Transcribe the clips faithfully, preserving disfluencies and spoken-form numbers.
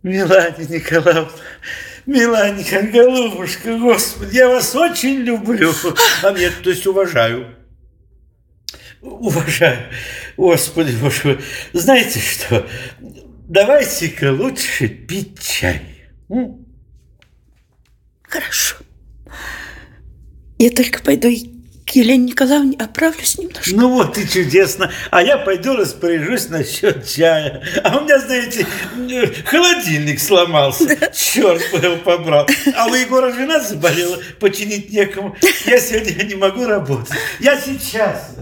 Милане Николаевна, Миланька, голубушка, Господи, я вас очень люблю. А нет, то есть уважаю. Уважаю. Господи, Боже мой. Знаете что, давайте-ка лучше пить чай. М? Хорошо. Я только пойду к Елене Николаевне, оправлюсь немножко. Ну вот и чудесно. А я пойду распоряжусь насчет чая. А у меня, знаете, холодильник сломался. Да. Черт бы его побрал. А у Егора жена заболела, починить некому. Я сегодня не могу работать. Я сейчас.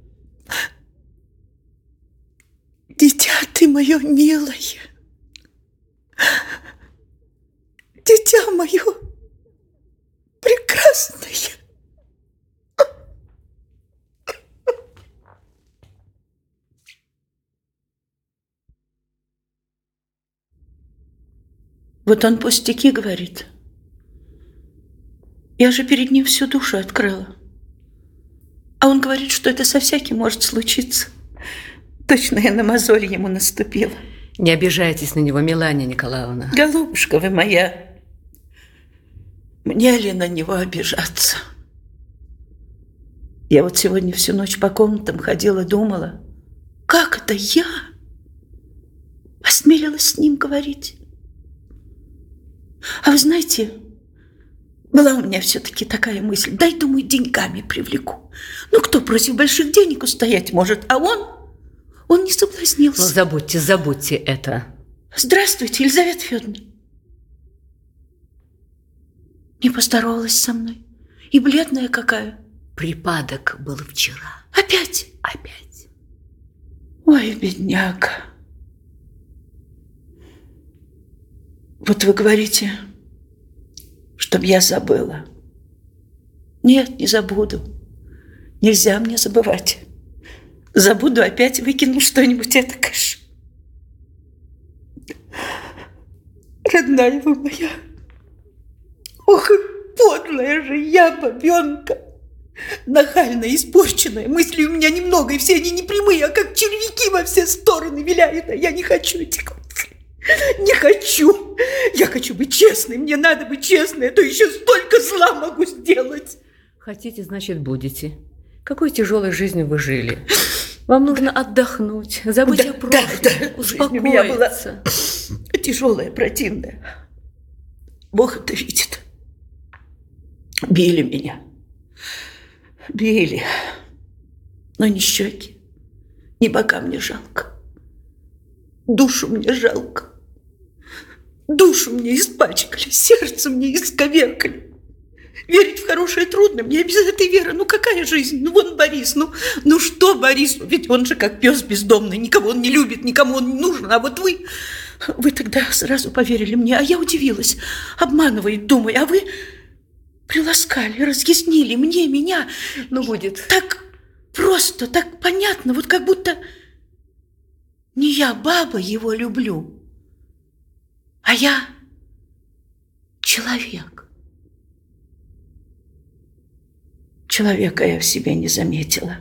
Дитя ты мое милое. Дитя мое прекрасное. Вот он пустяки говорит. Я же перед ним всю душу открыла. А он говорит, что это со всяким может случиться. Точно я на мозоль ему наступила. Не обижайтесь на него, Милане Николаевна. Голубушка вы моя, мне ли на него обижаться? Я вот сегодня всю ночь по комнатам ходила, думала, как это я осмелилась с ним говорить? А вы знаете, была у меня все-таки такая мысль, дай, думаю, деньгами привлеку. Ну, кто против больших денег устоять может, а он, он не соблазнился. Ну, забудьте, забудьте это. Здравствуйте, Елизавета Федоровна. Не поздоровалась со мной. И бледная какая. Припадок был вчера. Опять? Опять. Ой, бедняга. Вот вы говорите, чтоб я забыла. Нет, не забуду. Нельзя мне забывать. Забуду, опять выкину что-нибудь этакое. Родная вы моя. Ох, подлая же я, бабенка. Нахальная, испорченная. Мысли у меня немного, и все они не прямые, а как червяки во все стороны виляют. А я не хочу этих мыслей. Не хочу. Я хочу быть честной. Мне надо быть честной, а то еще столько зла могу сделать. Хотите, значит, будете. Какой тяжелой жизнью вы жили. Вам нужно отдохнуть, забыть да, о прошлом, да, да. успокоиться. Жизнь у меня была тяжелая, противная. Бог это видит. Били меня. Били. Но ни щеки, ни бока мне жалко. Душу мне жалко. Душу мне испачкали, сердце мне исковеркали. Верить в хорошее трудно, мне без этой веры. Ну какая жизнь? Ну вон Борис, ну, ну что Борис? Ведь он же как пес бездомный, никого он не любит, никому он не нужен. А вот вы, вы тогда сразу поверили мне, а я удивилась. Обманывает, думаю, а вы приласкали, разъяснили мне, меня. Ну будет. Так просто, так понятно, вот как будто не я, баба, его люблю, а я человек. Человека я в себе не заметила.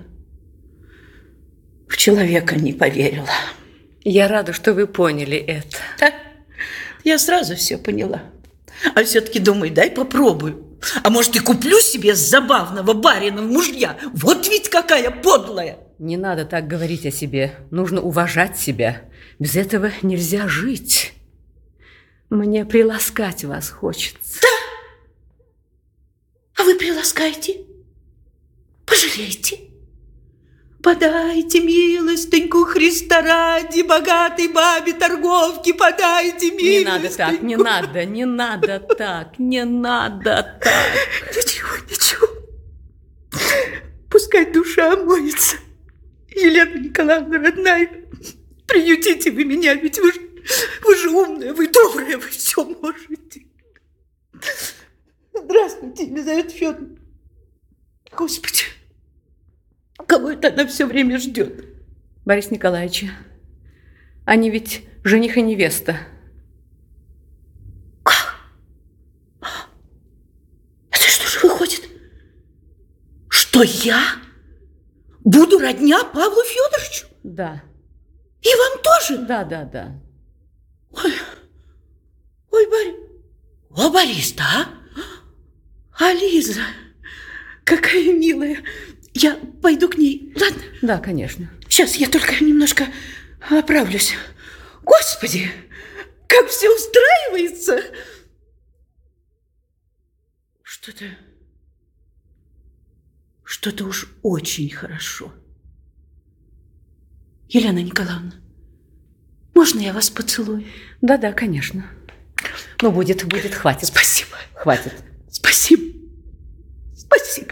В человека не поверила. Я рада, что вы поняли это. Да, я сразу все поняла. А все-таки думаю, дай попробую. А может, и куплю себе забавного барина в мужья. Вот ведь какая подлая. Не надо так говорить о себе. Нужно уважать себя. Без этого нельзя жить. Мне приласкать вас хочется. Да? А вы приласкаете? Пожалейте. Подайте милостыньку Христа ради, богатой бабе торговки, подайте милостыньку. Не надо так, не надо, не надо так, не надо так. Ничего, ничего. Пускай душа омоется. Елена Николаевна, родная, приютите вы меня, ведь вы же, вы же умная, вы добрая, вы все можете. Здравствуйте, Елизавета Федоровна. Господи, кого это она все время ждет? Борис Николаевич, они ведь жених и невеста. Как? Это что же выходит? Что я буду родня Павлу Федоровичу? Да. И вам тоже? Да, да, да. Ой, О, Борис, да? А Лиза, какая милая. Я пойду к ней, ладно? Да, конечно. Сейчас я только немножко оправлюсь. Господи, как все устраивается. Что-то... Что-то уж очень хорошо. Елена Николаевна, можно я вас поцелую? Да-да, конечно. Ну, будет, будет, хватит. Спасибо. Хватит. Спасибо. Спасибо.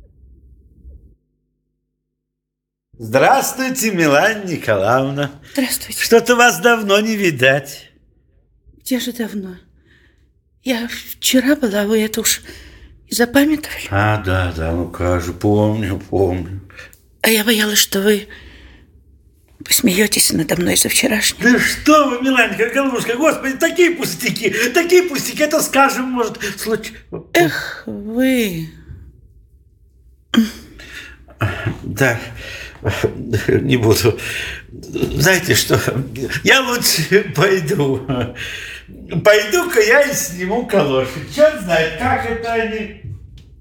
Здравствуйте, Милана Николаевна. Здравствуйте. Что-то вас давно не видать. Где же давно? Я вчера была, вы это уж и запамятовали. А, да, да, ну как же, помню, помню. А я боялась, что вы посмеетесь надо мной за вчерашнего. Да что вы, Миланька, голубушка, господи, такие пустяки, такие пустяки, это, скажем, может, случай... Эх, вы... Да, не буду. Знаете что, я лучше пойду. Пойду-ка я и сниму калоши. Черт знает, как это они...